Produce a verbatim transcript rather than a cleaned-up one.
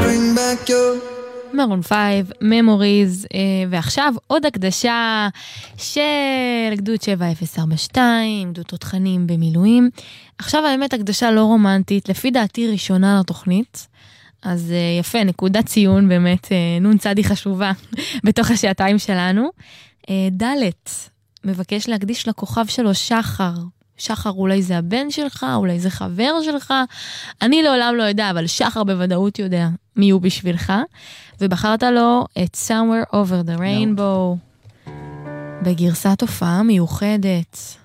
bring back your מרון פייב, ממוריז, ועכשיו עוד הקדשה של גדוד שבע אפס ארבע שתיים, גדוד תותחנים במילואים. עכשיו האמת הקדשה לא רומנטית, לפי דעתי ראשונה לתוכנית, אז יפה, נקודת ציון באמת, נון צדי חשובה בתוך השעתיים שלנו. דלת, מבקש להקדיש לכוכב שלו שחר. שחר אולי זה הבן שלך, אולי זה חבר שלך, אני לעולם לא יודע, אבל שחר בוודאות יודע מי הוא בשבילך, ובחרת לו את Somewhere Over the Rainbow, בגרסת הופעה מיוחדת.